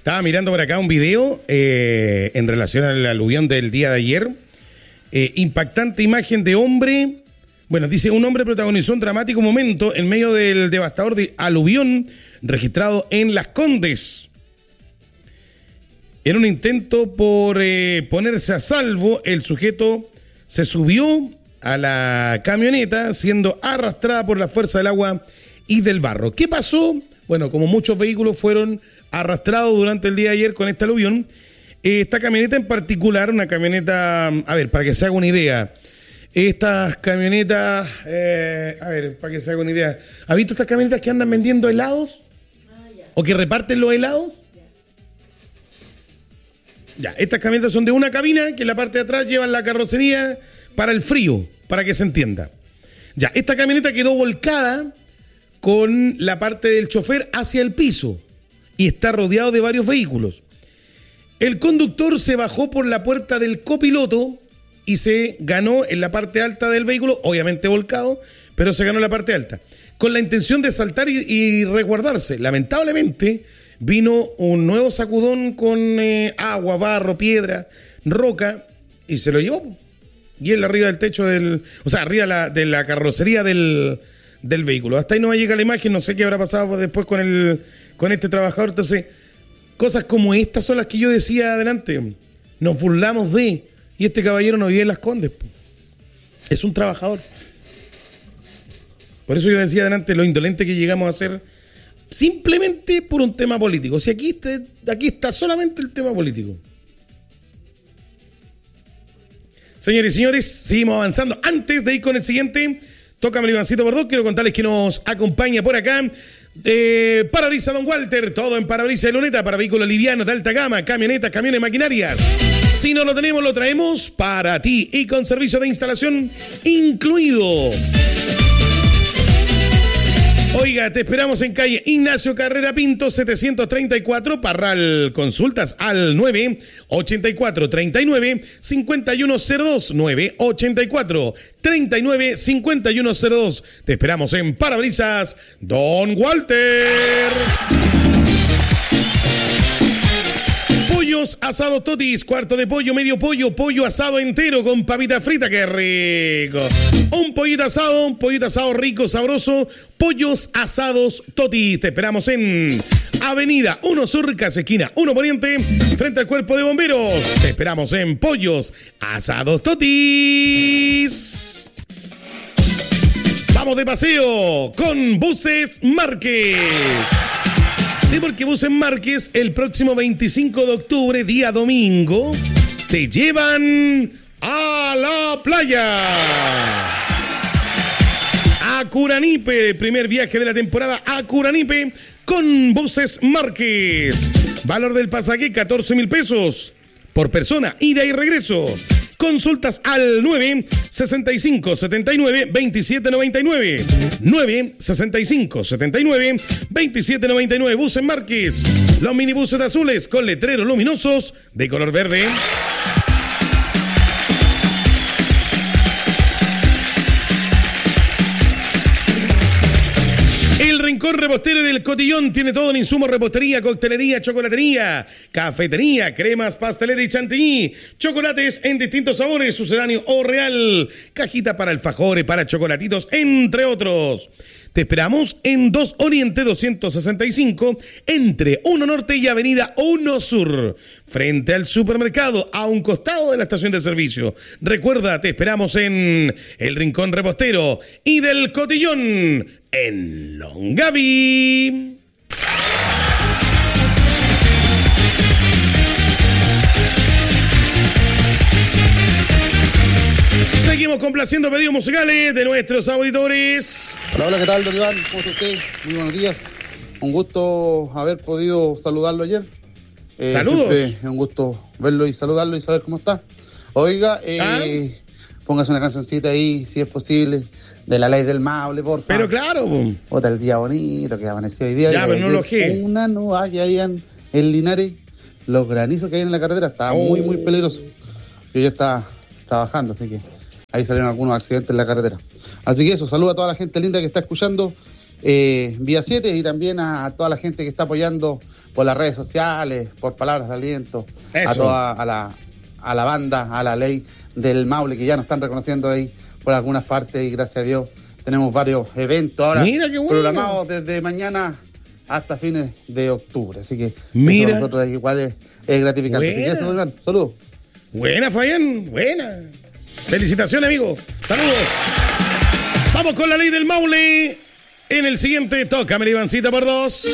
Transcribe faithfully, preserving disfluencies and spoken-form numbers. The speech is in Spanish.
Estaba mirando por acá un video eh, en relación al aluvión del día de ayer. Eh, impactante imagen de hombre. Bueno, dice, un hombre protagonizó un dramático momento en medio del devastador de aluvión registrado en Las Condes. En un intento por eh, ponerse a salvo, el sujeto se subió a la camioneta siendo arrastrada por la fuerza del agua y del barro. ¿Qué pasó? Bueno, como muchos vehículos fueron arrastrados durante el día de ayer con este aluvión, eh, esta camioneta en particular, una camioneta, a ver, para que se haga una idea, estas camionetas, eh, a ver, para que se haga una idea, ¿has visto estas camionetas que andan vendiendo helados? Ah, ya. ¿O que reparten los helados? Ya, estas camionetas son de una cabina que en la parte de atrás llevan la carrocería para el frío, para que se entienda. Ya, esta camioneta quedó volcada con la parte del chofer hacia el piso y está rodeado de varios vehículos. El conductor se bajó por la puerta del copiloto y se ganó en la parte alta del vehículo, obviamente volcado, pero se ganó en la parte alta, con la intención de saltar y, y resguardarse. Lamentablemente, vino un nuevo sacudón con eh, agua, barro, piedra, roca, y se lo llevó. Y él arriba del techo del... O sea, arriba la, de la carrocería del, del vehículo. Hasta ahí no llega la imagen, no sé qué habrá pasado después con, el, con este trabajador. Entonces, cosas como estas son las que yo decía adelante. Nos burlamos de... Y este caballero no vive en Las Condes. Es un trabajador. Por eso yo decía adelante lo indolente que llegamos a ser... Simplemente por un tema político. Si aquí está, aquí está solamente el tema político. Señores y señores, seguimos avanzando. Antes de ir con el siguiente, tócame el Ivancito por dos. Quiero contarles que nos acompaña por acá eh, Parabrisas Don Walter. Todo en Parabrisas de Luneta para vehículos livianos de alta gama, camionetas, camiones, maquinarias. Si no lo tenemos, lo traemos para ti y con servicio de instalación incluido. Oiga, te esperamos en calle Ignacio Carrera Pinto, setecientos treinta y cuatro, Parral. Consultas al nueve ochenta y cuatro, treinta y nueve, cincuenta y uno cero dos, nueve ochenta y cuatro, treinta y nueve, cincuenta y uno cero dos. Te esperamos en Parabrisas Don Walter. Pollos asados Totis, cuarto de pollo, medio pollo, pollo asado entero con papita frita, qué rico. Un pollito asado, un pollito asado rico, sabroso. Pollos asados Totis. Te esperamos en Avenida uno Sur, casi esquina uno Poniente, frente al Cuerpo de Bomberos. Te esperamos en Pollos Asados Totis. Vamos de paseo con Buses Márquez. Sí, porque Buses Márquez el próximo veinticinco de octubre, día domingo, te llevan a la playa. A Curanipe, primer viaje de la temporada a Curanipe con Buses Márquez. Valor del pasaje catorce mil pesos por persona, ida y regreso. Consultas al nueve sesenta y cinco, setenta y nueve, veintisiete noventa y nueve. nueve sesenta y cinco, setenta y nueve, veintisiete noventa y nueve. Buses Márquez. Los minibuses azules con letreros luminosos de color verde. El Rincón Repostero del Cotillón tiene todo en insumos: repostería, coctelería, chocolatería, cafetería, cremas, pastelera y chantilly, chocolates en distintos sabores, sucedáneo o real, cajita para alfajores, para chocolatitos, entre otros. Te esperamos en dos Oriente doscientos sesenta y cinco, entre uno Norte y Avenida uno Sur, frente al supermercado, a un costado de la estación de servicio. Recuerda, te esperamos en el Rincón Repostero y del Cotillón, en Longaví. Seguimos complaciendo pedidos musicales de nuestros auditores. Hola, hola, ¿qué tal, don Iván? ¿Cómo está usted? Muy buenos días. Un gusto haber podido saludarlo ayer. Eh, Saludos. Es un gusto verlo y saludarlo y saber cómo está. Oiga, eh, ¿Ah? póngase una cancioncita ahí, si es posible, de La Ley del Maule, por favor. Pero claro. Otra, el día bonito que amaneció hoy día. Ya, pero no lo que. Una no haya ahí en, en Linares. Los granizos que hay en la carretera, estaba oh. muy, muy peligroso. Yo ya estaba trabajando, así que ahí salieron algunos accidentes en la carretera. Así que eso, saludo a toda la gente linda que está escuchando eh, Vía siete y también a, a toda la gente que está apoyando por las redes sociales, por palabras de aliento, Eso. a toda a la, a la banda, a la ley del Maule, que ya nos están reconociendo ahí por algunas partes, y gracias a Dios tenemos varios eventos ahora Mira qué bueno. programados desde mañana hasta fines de octubre. Así que Mira. eso para nosotros igual es, es gratificante. Así que Buena. eso, don Iván, saludos. Buena, Fabián, buena. Felicitaciones, amigo. Saludos. Vamos con la ley del Maule. En el siguiente, tócame, Ivancita por dos.